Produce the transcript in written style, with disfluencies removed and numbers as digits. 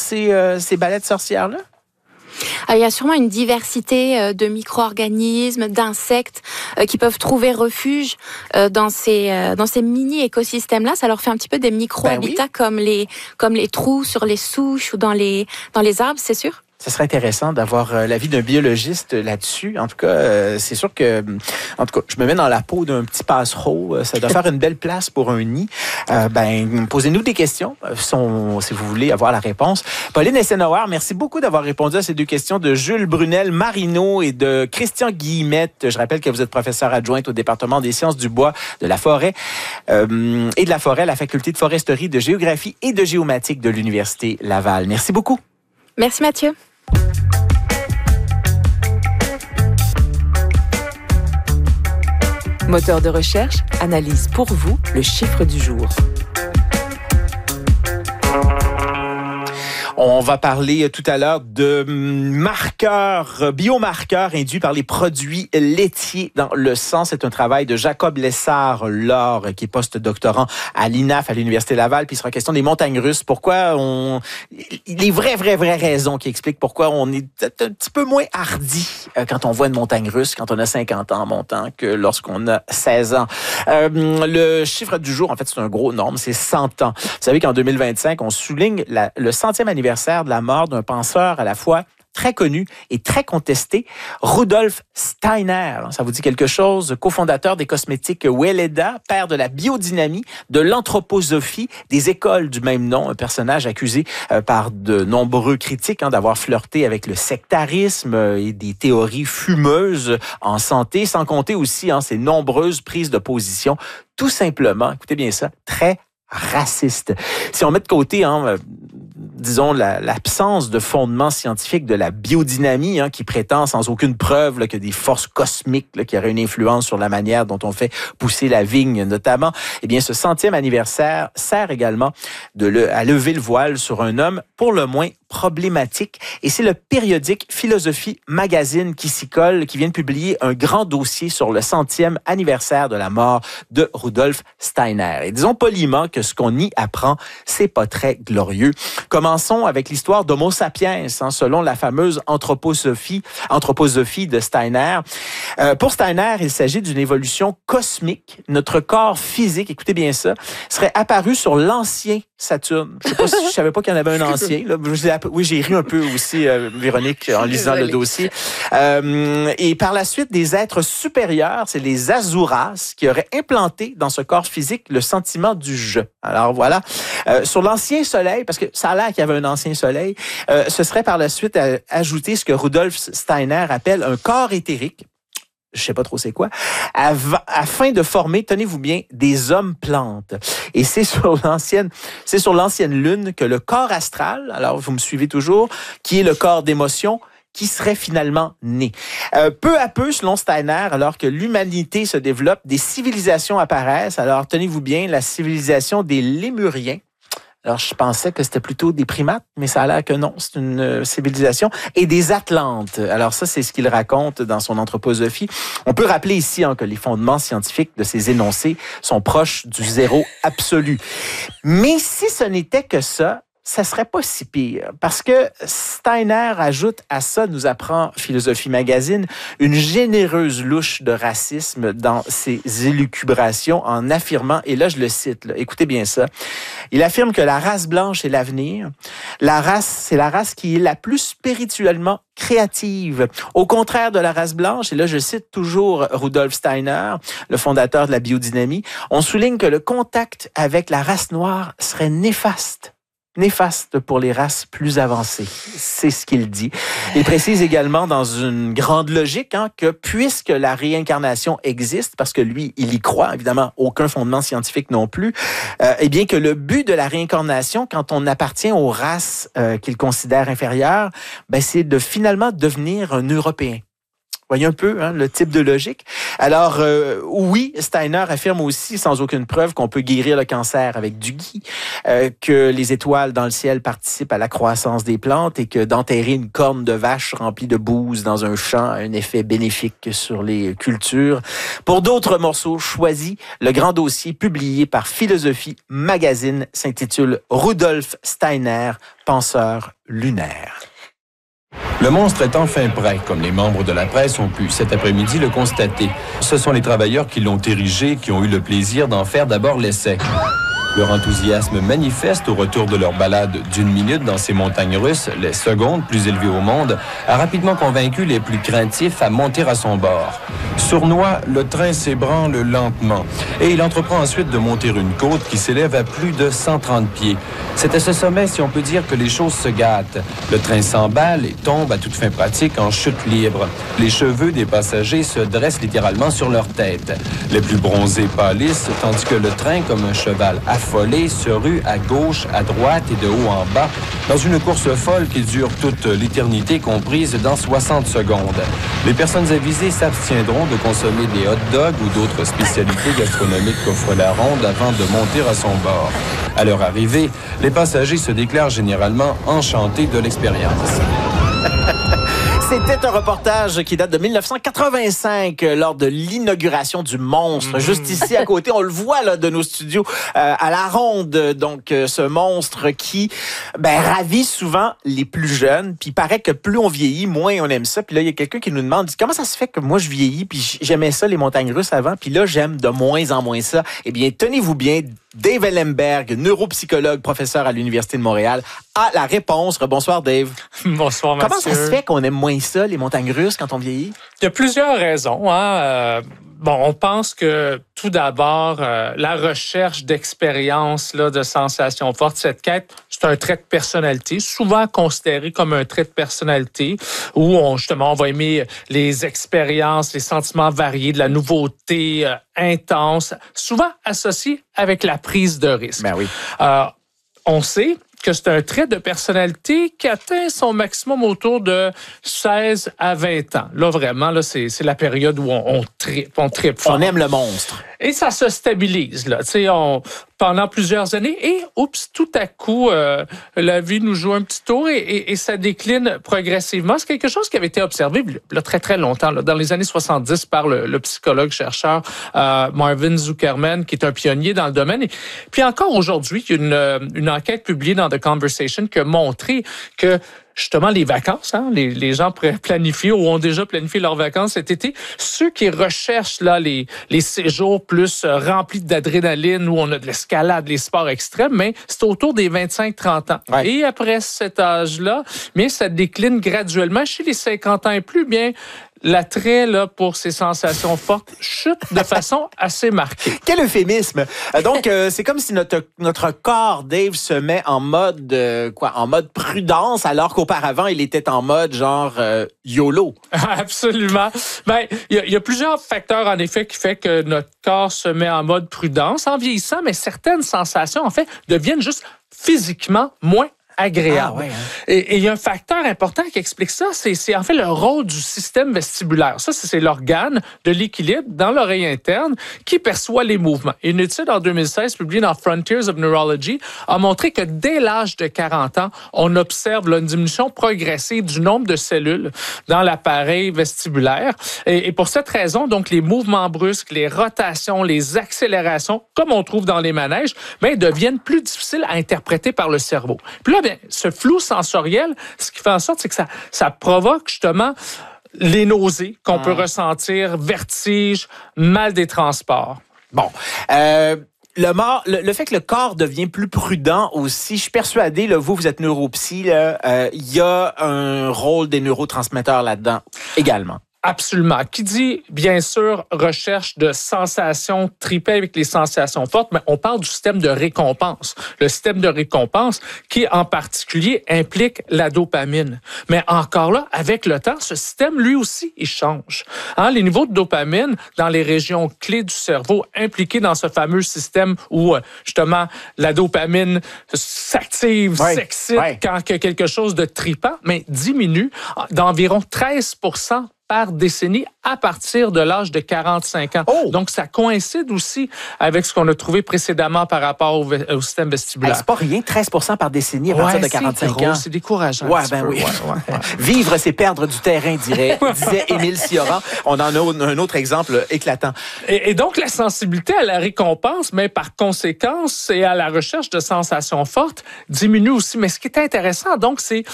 ces balais de sorcières-là? Il y a sûrement une diversité de micro-organismes, d'insectes qui peuvent trouver refuge dans ces mini-écosystèmes-là. Ça leur fait un petit peu des micro-habitats comme les trous sur les souches ou dans les arbres, c'est sûr. Ça serait intéressant d'avoir l'avis d'un biologiste là-dessus. En tout cas, c'est sûr que, je me mets dans la peau d'un petit passereau. Ça doit faire une belle place pour un nid. Posez-nous des questions si vous voulez avoir la réponse. Pauline Essenauer, merci beaucoup d'avoir répondu à ces deux questions de Jules Brunel-Marino et de Christian Guillemette. Je rappelle que vous êtes professeur adjointe au département des sciences du bois, de la forêt et de la forêt à la faculté de foresterie, de géographie et de géomatique de l'Université Laval. Merci beaucoup. Merci Mathieu. Moteur de recherche analyse pour vous le chiffre du jour. On va parler tout à l'heure de biomarqueurs induits par les produits laitiers dans le sang. C'est un travail de Jacob Lessard-Laure, qui est post-doctorant à l'INAF, à l'Université Laval. Puis il sera question des montagnes russes. Les vraies raisons qui expliquent pourquoi on est un petit peu moins hardi quand on voit une montagne russe, quand on a 50 ans en montant, que lorsqu'on a 16 ans. Le chiffre du jour, en fait, c'est un gros nombre, c'est 100 ans. Vous savez qu'en 2025, on souligne le 100e anniversaire de la mort d'un penseur à la fois très connu et très contesté, Rudolf Steiner. Ça vous dit quelque chose? Cofondateur des cosmétiques Weleda, père de la biodynamie, de l'anthroposophie, des écoles du même nom, un personnage accusé par de nombreux critiques d'avoir flirté avec le sectarisme et des théories fumeuses en santé, sans compter aussi ses nombreuses prises de position, tout simplement, écoutez bien ça, très raciste. Si on met de côté, disons, l'absence de fondement scientifique de la biodynamie, qui prétend sans aucune preuve que des forces cosmiques qui auraient une influence sur la manière dont on fait pousser la vigne, notamment, eh bien, ce 100e anniversaire sert également à lever le voile sur un homme pour le moins problématique. Et c'est le périodique Philosophie Magazine qui s'y colle, qui vient de publier un grand dossier sur le 100e anniversaire de la mort de Rudolf Steiner. Et disons poliment que ce qu'on y apprend, c'est pas très glorieux. Commençons avec l'histoire d'Homo sapiens, selon la fameuse anthroposophie de Steiner. Pour Steiner, il s'agit d'une évolution cosmique. Notre corps physique, écoutez bien ça, serait apparu sur l'ancien Saturne. Je savais pas qu'il y en avait un ancien. Là. Oui, j'ai ri un peu aussi, Véronique, en lisant le dossier. Et par la suite, des êtres supérieurs, c'est les Asuras, qui auraient implanté dans ce corps physique le sentiment du je. Alors voilà. Sur l'ancien soleil, parce que ça a l'air qu'il y avait un ancien soleil, ce serait par la suite ajouter ce que Rudolf Steiner appelle un corps éthérique. Je sais pas trop c'est quoi, afin de former, tenez-vous bien, des hommes-plantes. Et c'est sur l'ancienne Lune que le corps astral, alors vous me suivez toujours, qui est le corps d'émotion, qui serait finalement né. Peu à peu, selon Steiner, alors que l'humanité se développe, des civilisations apparaissent. Alors, tenez-vous bien, la civilisation des Lémuriens. Alors, je pensais que c'était plutôt des primates, mais ça a l'air que non, c'est une civilisation. Et des Atlantes. Alors ça, c'est ce qu'il raconte dans son anthroposophie. On peut rappeler ici que les fondements scientifiques de ces énoncés sont proches du zéro absolu. Mais si ce n'était que ça serait pas si pire. Parce que Steiner ajoute à ça, nous apprend Philosophie Magazine, une généreuse louche de racisme dans ses élucubrations en affirmant, et là je le cite, écoutez bien ça, il affirme que la race blanche est l'avenir. C'est la race qui est la plus spirituellement créative. Au contraire de la race blanche, et là je cite toujours Rudolf Steiner, le fondateur de la biodynamie, on souligne que le contact avec la race noire serait néfaste pour les races plus avancées. C'est ce qu'il dit. Il précise également dans une grande logique que puisque la réincarnation existe, parce que lui, il y croit, évidemment, aucun fondement scientifique non plus, eh bien que le but de la réincarnation, quand on appartient aux races qu'il considère inférieures, c'est de finalement devenir un Européen. Voyez un peu le type de logique. Alors, oui, Steiner affirme aussi, sans aucune preuve, qu'on peut guérir le cancer avec du gui, que les étoiles dans le ciel participent à la croissance des plantes et que d'enterrer une corne de vache remplie de bouse dans un champ a un effet bénéfique sur les cultures. Pour d'autres morceaux choisis, le grand dossier publié par Philosophie Magazine s'intitule « Rudolf Steiner, penseur lunaire ». Le monstre est enfin prêt, comme les membres de la presse ont pu cet après-midi le constater. Ce sont les travailleurs qui l'ont érigé, qui ont eu le plaisir d'en faire d'abord l'essai. Leur enthousiasme manifeste au retour de leur balade d'1 minute dans ces montagnes russes, les secondes plus élevées au monde, a rapidement convaincu les plus craintifs à monter à son bord. Sournois, le train s'ébranle lentement et il entreprend ensuite de monter une côte qui s'élève à plus de 130 pieds. C'est à ce sommet, si on peut dire, que les choses se gâtent. Le train s'emballe et tombe à toute fin pratique en chute libre. Les cheveux des passagers se dressent littéralement sur leur tête. Les plus bronzés pâlissent, tandis que le train, comme un cheval affolé, se rue à gauche, à droite et de haut en bas, dans une course folle qui dure toute l'éternité, comprise dans 60 secondes. Les personnes avisées s'abstiendront de consommer des hot dogs ou d'autres spécialités gastronomiques qu'offre la ronde avant de monter à son bord. À leur arrivée, les passagers se déclarent généralement enchantés de l'expérience. C'était un reportage qui date de 1985 lors de l'inauguration du monstre. Juste ici à côté, on le voit là de nos studios à la ronde. Donc ce monstre qui ravit souvent les plus jeunes. Puis il paraît que plus on vieillit, moins on aime ça. Puis là il y a quelqu'un qui nous demande comment ça se fait que moi je vieillis puis j'aimais ça les montagnes russes avant. Puis là j'aime de moins en moins ça. Eh bien tenez-vous bien. Dave Ellenberg, neuropsychologue, professeur à l'Université de Montréal, a la réponse. Bonsoir, Dave. Bonsoir, Mathieu. Comment ça se fait qu'on aime moins ça, les montagnes russes, quand on vieillit? Il y a plusieurs raisons. On pense que tout d'abord, la recherche d'expérience, de sensations fortes, cette quête, c'est un trait de personnalité, souvent considéré comme un trait de personnalité où on va aimer les expériences, les sentiments variés, de la nouveauté intense, souvent associé avec la prise de risque. Ben oui. On sait que c'est un trait de personnalité qui atteint son maximum autour de 16 à 20 ans. Là, vraiment, c'est la période où on trippe fort. On aime le monstre. Et ça se stabilise, là. Pendant plusieurs années. Et, tout à coup, la vie nous joue un petit tour et ça décline progressivement. C'est quelque chose qui avait été observé là, très, très longtemps, là, dans les années 70 par le psychologue-chercheur Marvin Zuckerman, qui est un pionnier dans le domaine. Et puis encore aujourd'hui, il y a une enquête publiée dans The Conversation qui a montré que justement, les vacances, les gens planifient ou ont déjà planifié leurs vacances cet été. Ceux qui recherchent là les séjours plus remplis d'adrénaline où on a de l'escalade, les sports extrêmes, mais c'est autour des 25-30 ans. Ouais. Et après cet âge-là, mais ça décline graduellement. Chez les 50 ans et plus, bien, l'attrait là pour ces sensations fortes chute de façon assez marquée. Quel euphémisme. Donc c'est comme si notre corps, Dave, se met en mode en mode prudence alors qu'auparavant il était en mode genre YOLO. Absolument. Il y a plusieurs facteurs en effet qui fait que notre corps se met en mode prudence en vieillissant, mais certaines sensations en fait deviennent juste physiquement moins agréable. Ah, ouais, Et il y a un facteur important qui explique ça, c'est en fait le rôle du système vestibulaire. Ça, c'est l'organe de l'équilibre dans l'oreille interne qui perçoit les mouvements. Une étude en 2016 publiée dans Frontiers of Neurology a montré que dès l'âge de 40 ans, on observe une diminution progressive du nombre de cellules dans l'appareil vestibulaire. Et pour cette raison, donc, les mouvements brusques, les rotations, les accélérations, comme on trouve dans les manèges, deviennent plus difficiles à interpréter par le cerveau. Puis là, ce flou sensoriel, ce qui fait en sorte, c'est que ça provoque justement les nausées qu'on peut ressentir, vertige, mal des transports. Bon. Le fait que le corps devient plus prudent aussi, je suis persuadé, là, vous êtes neuropsy, il y a un rôle des neurotransmetteurs là-dedans également. Absolument. Qui dit, bien sûr, recherche de sensations, triper avec les sensations fortes, mais on parle du système de récompense. Le système de récompense qui, en particulier, implique la dopamine. Mais encore là, avec le temps, ce système, lui aussi, il change. Les niveaux de dopamine dans les régions clés du cerveau impliquées dans ce fameux système où, justement, la dopamine s'active, s'excite quand il y a quelque chose de tripant, mais diminue d'environ 13% par décennie à partir de l'âge de 45 ans. Oh! Donc, ça coïncide aussi avec ce qu'on a trouvé précédemment par rapport au système vestibulaire. C'est pas rien, 13 par décennie à partir de 45 ans. C'est décourageant. Ouais, ben oui. Vivre, c'est perdre du terrain, disait Émile Cioran. On en a un autre exemple éclatant. Et donc, la sensibilité à la récompense, mais par conséquence, et à la recherche de sensations fortes, diminue aussi. Mais ce qui est intéressant, donc, c'est